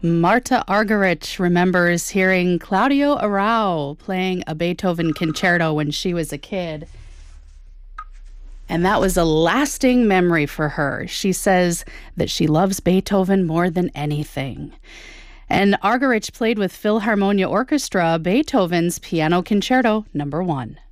Marta Argerich remembers hearing Claudio Arrau playing a Beethoven concerto when she was a kid. And that was a lasting memory for her. She says that she loves Beethoven more than anything. And Argerich played with Philharmonia Orchestra Beethoven's Piano Concerto No. 1.